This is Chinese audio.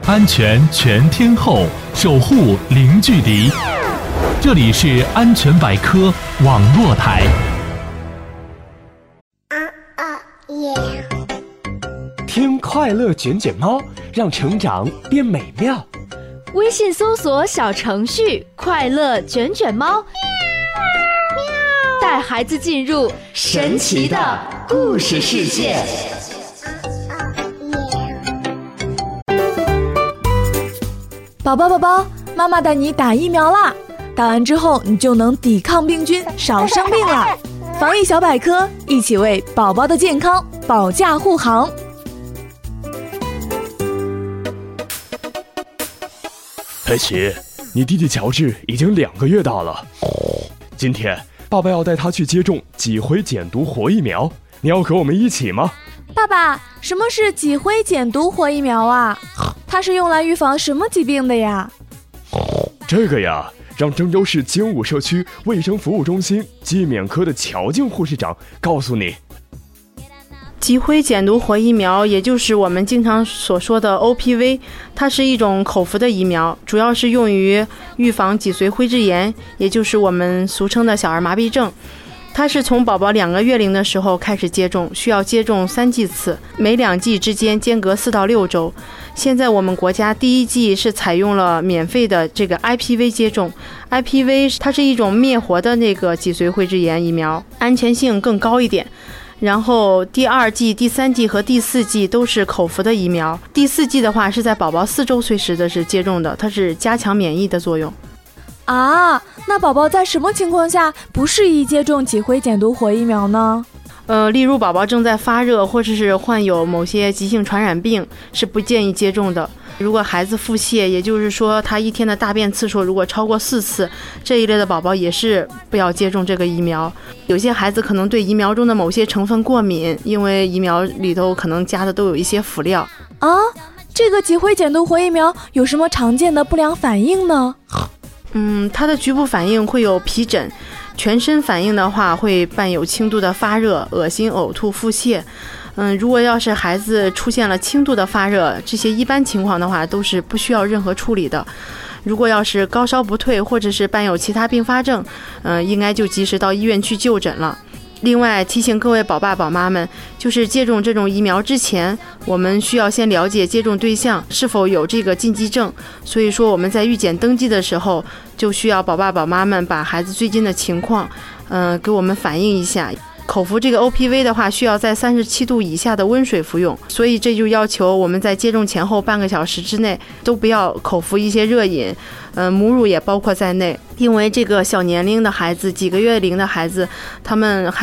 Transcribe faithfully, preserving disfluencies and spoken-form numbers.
安全全天候，守护零距离。这里是安全百科网络台。 听快乐卷卷猫，让成长变美妙。 微信搜索小程序快乐卷卷猫，带孩子进入神奇的故事世界。 宝宝宝宝，妈妈带你打疫苗啦！打完之后，你就能抵抗病菌，少生病了。防疫小百科，一起为宝宝的健康保驾护航。 佩奇，你弟弟乔治已经两个月大了。今天爸爸要带他去接种脊灰减毒活疫苗，你要和我们一起吗？ 爸爸，什么是脊灰减毒活疫苗啊？它是用来预防什么疾病的呀？ 这个呀，让郑州市精武社区卫生服务中心肌免科的乔静护士长告诉你。 脊灰减毒活疫苗，也就是我们经常所说的 O P V， 它是一种口服的疫苗，主要是用于预防脊髓灰质炎，也就是我们俗称的小儿麻痹症。它是从宝宝两个月龄的时候开始接种，需要接种三剂次，每两剂之间间隔四到六周。现在我们国家第一剂是采用了免费的这个 I P V 接种 ，I P V 它是一种灭活的那个脊髓灰质炎疫苗，安全性更高一点。然后第二剂、第三剂和第四剂都是口服的疫苗，第四剂的话是在宝宝四周岁时的是接种的，它是加强免疫的作用。 啊，那宝宝在什么情况下不适宜接种脊灰减毒活疫苗呢？ 呃，例如宝宝正在发热，或者是患有某些急性传染病，是不建议接种的。如果孩子腹泻，也就是说他一天的大便次数如果超过四次，这一类的宝宝也是不要接种这个疫苗。有些孩子可能对疫苗中的某些成分过敏，因为疫苗里头可能加的都有一些辅料。 啊，这个脊灰减毒活疫苗有什么常见的不良反应呢？ 嗯，它的局部反应会有皮疹，全身反应的话会伴有轻度的发热、恶心、呕吐、腹泻。嗯，如果要是孩子出现了轻度的发热，这些一般情况的话都是不需要任何处理的。如果要是高烧不退，或者是伴有其他并发症，嗯，应该就及时到医院去就诊了。另外提醒各位宝爸宝妈们，就是接种这种疫苗之前，我们需要先了解接种对象是否有这个禁忌症，所以说我们在预检登记的时候，就需要宝爸宝妈们把孩子最近的情况，嗯、呃，给我们反映一下。口服这个 O P V 的话，需要在三十七度以下的温水服用，所以这就要求我们在接种前后半个小时之内都不要口服一些热饮，呃，母乳也包括在内，因为这个小年龄的孩子，几个月龄的孩子，他们还